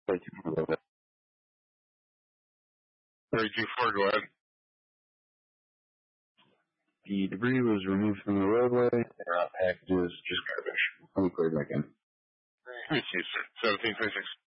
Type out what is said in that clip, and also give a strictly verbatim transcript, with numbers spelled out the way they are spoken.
thirty-two four, go ahead. thirty-two four, go ahead. The debris was removed from the roadway. They're out packages, just garbage. Let me clear it back in. Let me see, sir. seventeen twenty-six.